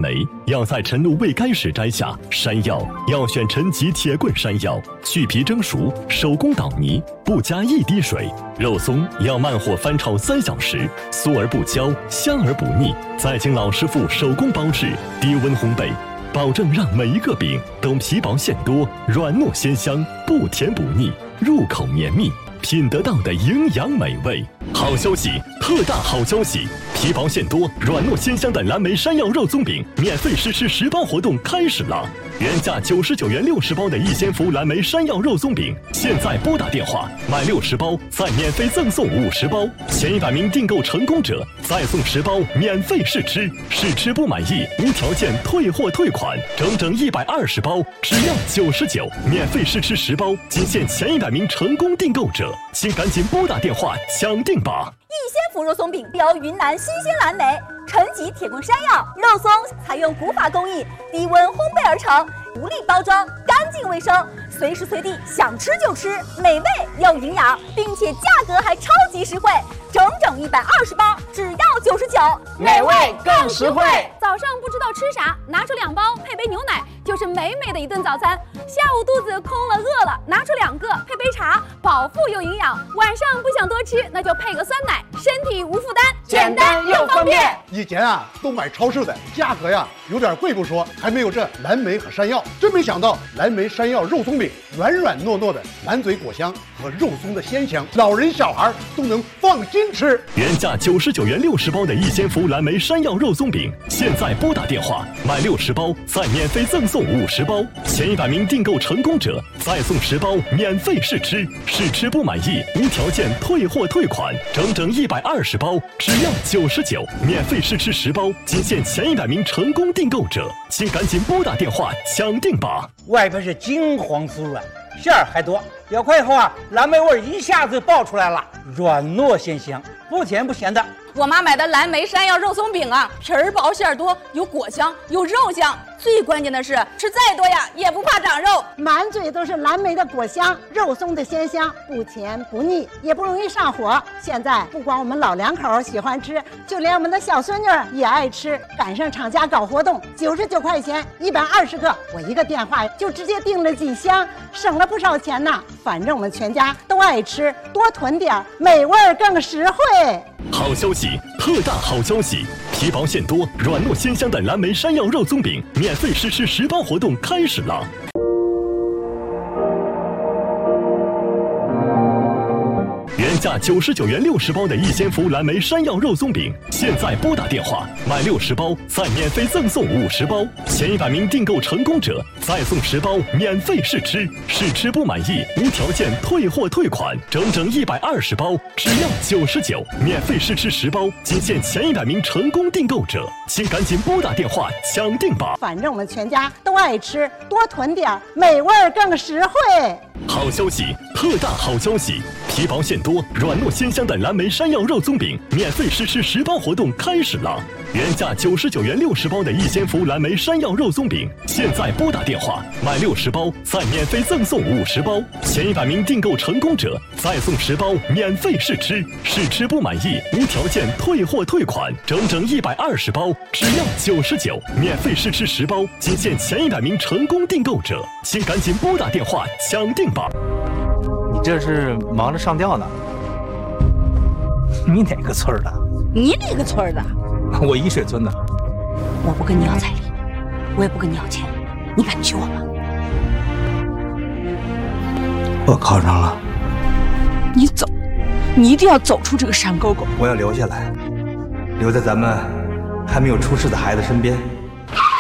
莓要在晨露未干时摘下，山药要选陈吉铁棍山药，去皮蒸熟，手工捣泥，不加一滴水。肉松要慢火翻炒3小时，酥而不焦，香而不腻，再经老师傅手工包制，低温烘焙，保证让每一个饼都皮薄馅多，软糯鲜香，不甜不腻，入口绵密，品得到的营养美味。好消息，特大好消息！皮薄馅多、软糯鲜香的蓝莓山药肉松饼免费试吃10包活动开始了！原价99元60包的逸仙福蓝莓山药肉松饼，现在拨打电话买60包，再免费赠送50包，前100名订购成功者再送10包免费试吃，试吃不满意无条件退货退款，整整120包，只要99，免费试吃10包，仅限前100名成功订购者，请赶紧拨打电话抢定吧！ 逸仙福肉松饼标云南新鲜蓝莓，陈吉铁棍山药肉松采用古法工艺，低温烘焙而成，独立包装，干净卫生，随时随地想吃就吃，美味又营养，并且价格还超级实惠，整整120包，只要99， 美味更实惠。 早上不知道吃啥，拿出2包配杯牛奶，就是美美的一顿早餐。下午肚子空了饿了，拿出2个配杯茶，饱腹又营养。晚上不想多吃，那就配个酸奶，身体无负担， 简单又方便。 以前都买超市的，价格有点贵不说，还没有这蓝莓和山药。真没想到蓝莓山药肉松饼软软糯糯的，满嘴果香和肉松的鲜香，老人小孩都能放心吃。 原价99元60包的逸仙福蓝莓山药肉松饼，现在拨打电话买60包，再免费赠送50包，前100名订购成功者再送10包免费试吃，试吃不满意无条件退货退款，整整120包，只要99，免费试吃10包，仅限前100名成功订购者，请赶紧拨打电话抢定吧！ 外边是金黄酥软，馅儿还多，咬块以后蓝莓味一下子爆出来了，软糯鲜香，不甜不咸的。 我妈买的蓝莓山药肉松饼皮儿薄馅儿多，有果香，有肉香，最关键的是吃再多也不怕长肉， 满嘴都是蓝莓的果香，肉松的鲜香，不甜不腻，也不容易上火。现在不光我们老两口喜欢吃，就连我们的小孙女也爱吃。赶上厂家搞活动，99块钱120个，我一个电话就直接订了几箱，省了不少钱呢。反正我们全家都爱吃，多囤点，美味更实惠。 好消息，特大好消息！皮薄馅多、软糯鲜香的蓝莓山药肉松饼免费试吃10包活动开始了！原价99元60包的逸仙福蓝莓山药肉松饼，现在拨打电话买60包，再免费赠送50包，前100名订购成功者再送10包免费试吃，试吃不满意无条件退货退款，整整120包，只要99，免费试吃10包，仅限前100名成功订购者，请赶紧拨打电话抢定吧！ 反正我们全家都爱吃，多囤点，美味更实惠。 好消息，特大好消息！皮薄馅多、软糯鲜香的蓝莓山药肉松饼免费试吃10包活动开始了！原价99元60包的逸仙福蓝莓山药肉松饼，现在拨打电话买60包，再免费赠送50包，前100名订购成功者再送10包免费试吃，试吃不满意无条件退货退款，整整120包，只要99，免费试吃10包，仅限前100名成功订购者，请赶紧拨打电话抢定吧！ 你这是忙着上吊呢？你哪个村的？ 你哪个村的？ 我沂水村的。 我不跟你要彩礼，我也不跟你要钱，你敢娶我吗？ 我考上了。 你走，你一定要走出这个山沟沟。 我要留下来，留在咱们还没有出世的孩子身边。